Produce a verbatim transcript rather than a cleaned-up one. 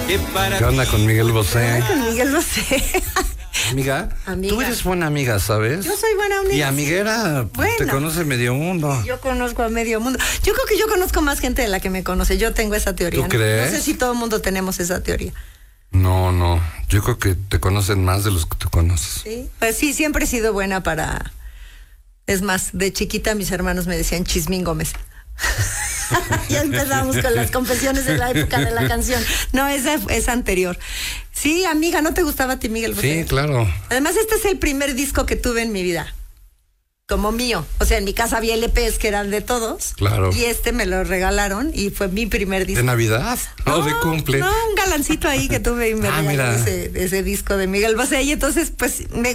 ¿Qué onda con Miguel Bosé? Con Miguel Bosé. Amiga, Amiga. tú eres buena amiga, ¿sabes? Yo soy buena amiga. Y amiguera, Bueno. te conoce medio mundo. Yo conozco a medio mundo. Yo creo que yo conozco más gente de la que me conoce. Yo tengo esa teoría. ¿Tú crees? No sé si todo el mundo tenemos esa teoría. No, no, yo creo que te conocen más de los que tú conoces. Sí. Pues sí, siempre he sido buena para... Es más, de chiquita mis hermanos me decían Chismín Gómez. Ya empezamos con las confesiones de la época de la canción. No, esa es anterior. Sí, amiga, ¿no te gustaba a ti, Miguel Bosé? Sí, claro. Además, este es el primer disco que tuve en mi vida. Como mío. O sea, en mi casa había L Pes que eran de todos. Claro. Y este me lo regalaron y fue mi primer disco. ¿De Navidad? ¿O No, de cumple? No, un galancito ahí que tuve y me Ah, regaló mira. ese, ese disco de Miguel Bosé. Y entonces, pues, me